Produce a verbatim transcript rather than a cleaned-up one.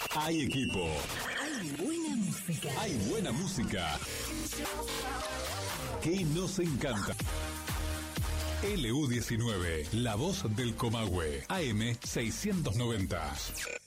Hay equipo. Hay buena música. Hay buena música. Que nos encanta. L U diecinueve, la voz del Comahue, A M seiscientos noventa.